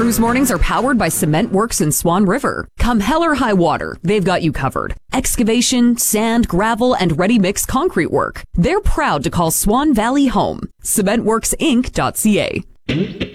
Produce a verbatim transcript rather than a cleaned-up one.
Cruise Mornings are powered by Cement Works in Swan River. Come hell or high water, they've got you covered. Excavation, sand, gravel, and ready-mix concrete work. They're proud to call Swan Valley home. Cement Works Inc dot C A.